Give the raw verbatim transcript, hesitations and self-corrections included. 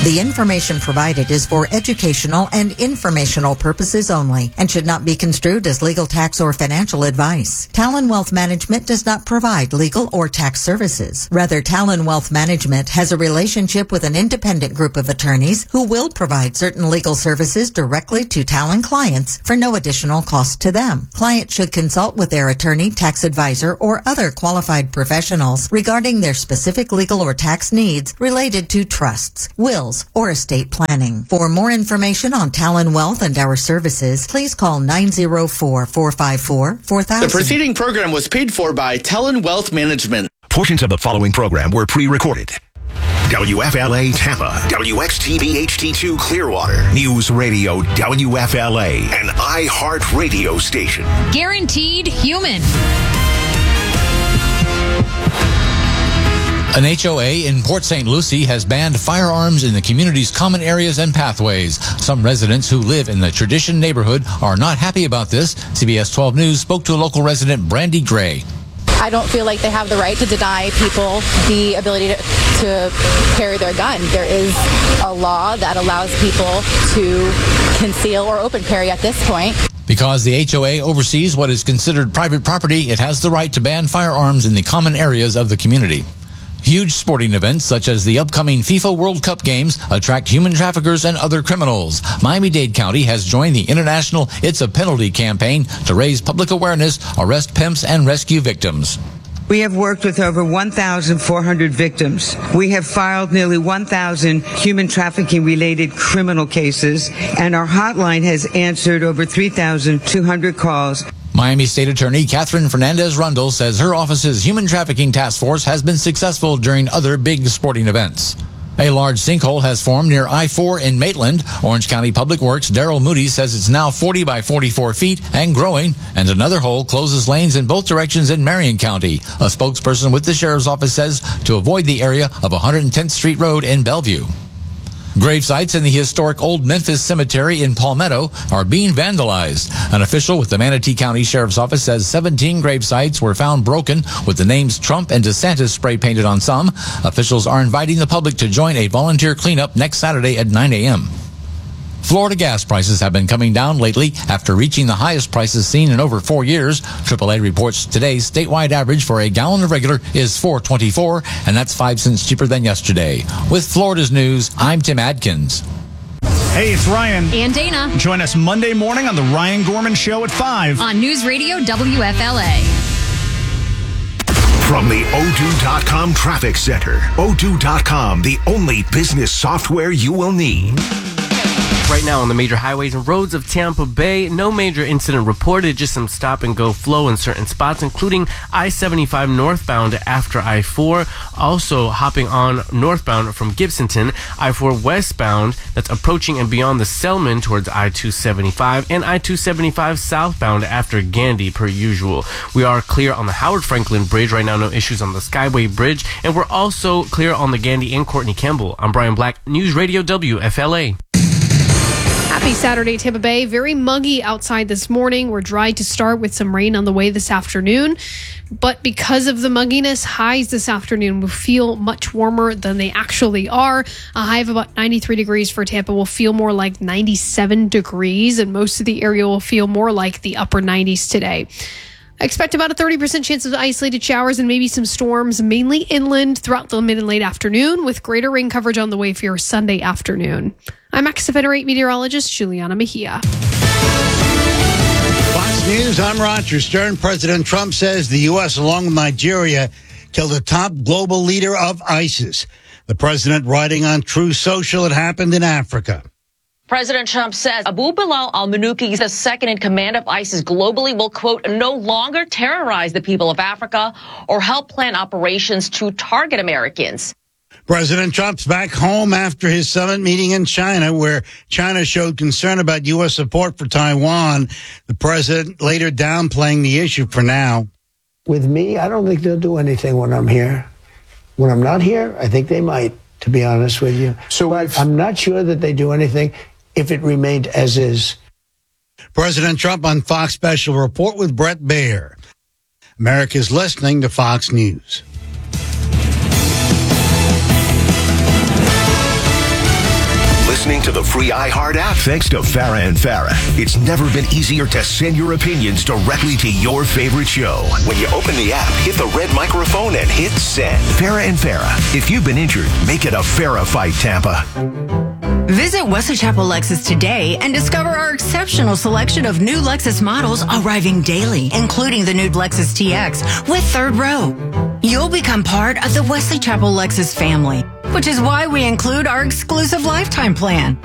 The information provided is for educational and informational purposes only and should not be construed as legal, tax, or financial advice. Talon Wealth Management does not provide legal or tax services. Rather, Talon Wealth Management has a relationship with an independent group of attorneys who will provide certain legal services directly to Talon clients for no additional cost to them. Clients should consult with their attorney, tax advisor, or other qualified professionals regarding their specific legal or tax needs related to trusts, wills, or estate planning. For more information on Talon Wealth and our services, please call nine oh four, four five four, four thousand. The preceding program was paid for by Talon Wealth Management. Portions of the following program were pre-recorded. W F L A Tampa, W X T V H D two Clearwater, News Radio W F L A, an iHeart radio station. Guaranteed human. An H O A in Port Saint Lucie has banned firearms in the community's common areas and pathways. Some residents who live in the Tradition neighborhood are not happy about this. C B S twelve News spoke to local resident Brandy Gray. I don't feel like they have the right to deny people the ability to, to carry their gun. There is a law that allows people to conceal or open carry at this point. Because the H O A oversees what is considered private property, it has the right to ban firearms in the common areas of the community. Huge sporting events such as the upcoming FIFA World Cup games attract human traffickers and other criminals. Miami-Dade County has joined the international It's a Penalty campaign to raise public awareness, arrest pimps, and rescue victims. We have worked with over one thousand four hundred victims. We have filed nearly one thousand human trafficking related criminal cases, and our hotline has answered over three thousand two hundred calls. Miami State Attorney Catherine Fernandez-Rundle says her office's Human Trafficking Task Force has been successful during other big sporting events. A large sinkhole has formed near I four in Maitland. Orange County Public Works' Daryl Moody says it's now forty by forty-four feet and growing, and another hole closes lanes in both directions in Marion County. A spokesperson with the sheriff's office says to avoid the area of one hundred tenth Street Road in Bellevue. Grave sites in the historic Old Memphis Cemetery in Palmetto are being vandalized. An official with the Manatee County Sheriff's Office says seventeen grave sites were found broken with the names Trump and DeSantis spray painted on some. Officials are inviting the public to join a volunteer cleanup next Saturday at nine a.m. Florida gas prices have been coming down lately after reaching the highest prices seen in over four years. triple A reports today's statewide average for a gallon of regular is four twenty-four, and that's five cents cheaper than yesterday. With Florida's news, I'm Tim Adkins. Hey, it's Ryan. And Dana. Join us Monday morning on the Ryan Gorman Show at five. On News Radio W F L A. From the O two dot com Traffic Center. O two dot com, the only business software you will need. Right now on the major highways and roads of Tampa Bay, no major incident reported, just some stop-and-go flow in certain spots, including I seventy-five northbound after I four. Also hopping on northbound from Gibsonton, I four westbound that's approaching and beyond the Selman towards I two seventy-five, and I two seventy-five southbound after Gandy per usual. We are clear on the Howard Franklin Bridge. Right now, no issues on the Skyway Bridge, and we're also clear on the Gandy and Courtney Campbell. I'm Brian Black, News Radio W F L A. Happy Saturday, Tampa Bay. Very muggy outside this morning. We're dry to start with some rain on the way this afternoon. But because of the mugginess, highs this afternoon will feel much warmer than they actually are. A high of about ninety-three degrees for Tampa will feel more like ninety-seven degrees, and most of the area will feel more like the upper nineties today. I expect about a thirty percent chance of isolated showers and maybe some storms, mainly inland throughout the mid and late afternoon, with greater rain coverage on the way for your Sunday afternoon. I'm X F N eight meteorologist Juliana Mejia. Fox News, I'm Roger Stern. President Trump says the U S, along with Nigeria, killed a top global leader of ISIS. The president writing on Truth Social, it happened in Africa. President Trump says Abu Bilal al-Manuki, the second in command of ISIS globally, will, quote, no longer terrorize the people of Africa or help plan operations to target Americans. President Trump's back home after his summit meeting in China, where China showed concern about U S support for Taiwan. The president later downplaying the issue for now. With me, I don't think they'll do anything when I'm here. When I'm not here, I think they might, to be honest with you. So but I'm not sure that they do anything if it remained as is. President Trump on Fox Special Report with Brett Baier. America's listening to Fox News. listening to the free iHeart app thanks to Farah and Farah. It's never been easier to send your opinions directly to your favorite show. When you open the app, hit the red microphone and hit send. Farah and Farah. If you've been injured, make it a Farah fight, Tampa. Visit Wesley Chapel Lexus today and discover our exceptional selection of new Lexus models arriving daily, including the new Lexus T X with third row. You'll become part of the Wesley Chapel Lexus family, which is why we include our exclusive lifetime plan.